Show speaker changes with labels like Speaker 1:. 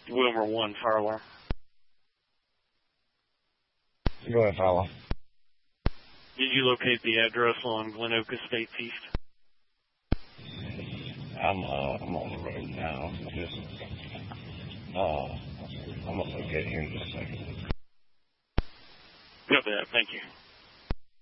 Speaker 1: Wilmer 1, fire alarm.
Speaker 2: Go ahead, fire alarm.
Speaker 1: Did you locate the address on Glen Oak Estates East?
Speaker 2: I'm on the road now. I'm going to locate here in just a second.
Speaker 1: Copy that. Thank you.